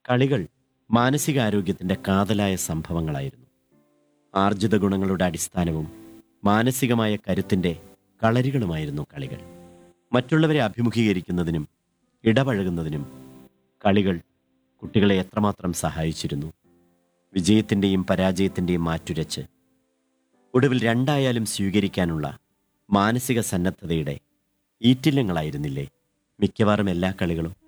കളികൾ മാനസികാരോഗ്യത്തിൻ്റെ കാതലായ സംഭവങ്ങളായിരുന്നു. ആർജിത ഗുണങ്ങളുടെ അടിസ്ഥാനവും മാനസികമായ കരുത്തിൻ്റെ കളരികളുമായിരുന്നു കളികൾ. മറ്റുള്ളവരെ അഭിമുഖീകരിക്കുന്നതിനും ഇടപഴകുന്നതിനും കളികൾ കുട്ടികളെ എത്രമാത്രം സഹായിച്ചിരുന്നു. വിജയത്തിൻ്റെയും പരാജയത്തിൻ്റെയും മാറ്റുരച്ച് ഒടുവിൽ രണ്ടായാലും സ്വീകരിക്കാനുള്ള മാനസിക സന്നദ്ധതയുടെ ഈറ്റില്ലങ്ങളായിരുന്നില്ലേ മിക്കവാറും എല്ലാ കളികളും?